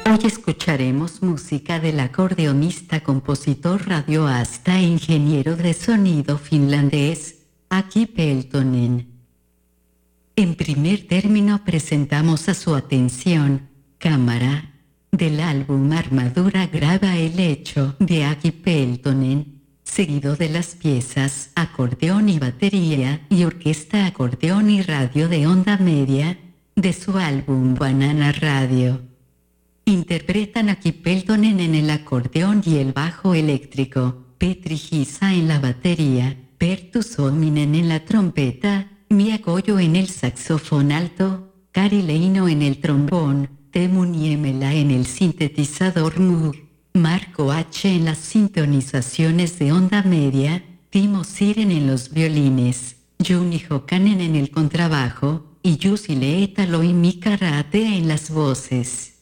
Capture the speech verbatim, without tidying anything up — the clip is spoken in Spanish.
Hoy escucharemos música del acordeonista, compositor, radioasta e ingeniero de sonido finlandés, Aki Peltonen. En primer término presentamos a su atención, Cámara, del álbum Armadura graba el hecho de Aki Peltonen, seguido de las piezas Acordeón y batería y orquesta, acordeón y radio de onda media, de su álbum Banana Radio. Interpretan Aki Peltonen en el acordeón y el bajo eléctrico, Petri Hisa en la batería, Perttu Suominen en la trompeta, Mia Goyo en el saxofón alto, Kari Leino en el trombón, Teemu Niemelä en el sintetizador Moog, Marco H en las sintonizaciones de onda media, Timo Siren en los violines, Juni Hokanen en el contrabajo, y Jussi Lehtalo y Mika Raate en las voces.